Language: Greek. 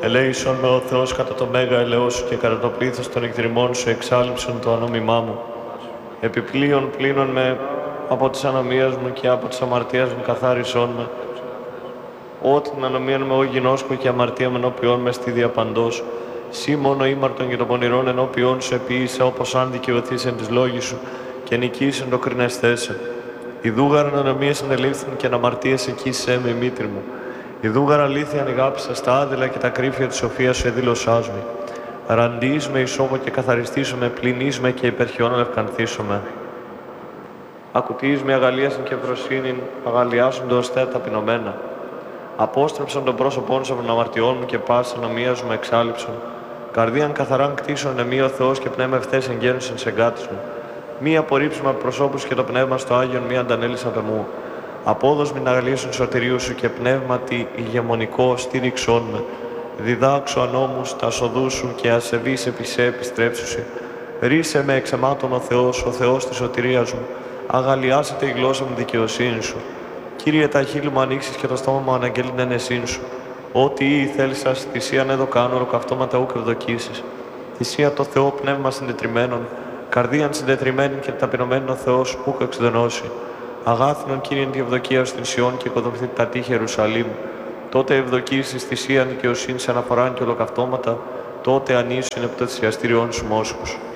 Ελέησον με ο Θεός κατά το μέγα ελαιός σου και κατά το πλήθος των εκδρυμών σου εξάλληψον το ανόμημά μου. Επιπλέον πλύνον με από της ανομίας μου και από της αμαρτίας μου καθάρισόν με. Ό,τι την ανομία με ο γινώσκω και αμαρτία με ενώπιόν με στη διαπαντός. Σύ μόνο ήμαρτον και των πονηρών ενώπιόν σου επίησα, όπως αν δικαιωθείς της λόγης σου και νικήσεν το κρινεσθέσε. Ιδούγαραν ανομίες ανελήφθην και αναμαρτίες εκείσαι με η μήτρη μου. Ιδούγαρ αλήθεια ανηγάπησα στα άδειλα και τα κρύφια της σοφίας σου εδήλωσάς με. Ραντείς με ισόμο και καθαριστήσω με, πλυνείς με και υπερχιόν ευκανθήσω με. Ακουτείς με αγαλίασαν και ευρωσύνην, αγαλιάσουν το οστέ ταπεινωμένα. Απόστρεψαν τον πρόσωπόν σου από τον αμαρτιών μου και πάση ανομίας μου εξάλληψον. Καρδίαν καθαράν κτίσον εμεί ο Θεός και πνεύμα ευθές εγγένουσεν σε εγκάτης μου. Μη απορρίψουμε από προσώπους και το πνεύμα στο Άγιον, μη αντανέλης απ' εμού. Απόδος μην αγαλίασον σωτηρίου σου και πνεύματι ηγεμονικό στήριξόν με. Διδάξω ανώμους τα σοδού σου και ασεβείς επί σε επιστρέψουσι. Ρίσε με εξαιμάτων ο Θεός της σωτηρίας μου. Αγαλιάσετε η γλώσσα μου δικαιοσύνη σου. Κύριε, τα χείλη μου ανοίξεις και το στόμα μου αναγγέλνει ενεσύν σου. Ό,τι ή θέλησας, θυσίαν εδώ κάνω, ολοκαυτώματα ούκ ευδοκίσεις. Θυσία το Θεό πνεύμα συντετριμένων, καρδίαν συντετριμένη και ταπεινωμένον ο Θεός ούκ εξδενώσει. Αγάθινον Κύριε τη ευδοκία στην Σιών και οικοδομηθεί τα τείχη Ιερουσαλήμ. Τότε ευδοκίσεις θυσίαν δικαιοσύνης αναφοράν και ολοκαυτώματα, τότε ανήσουν επί το θυσιαστήριόν σου μόσχους.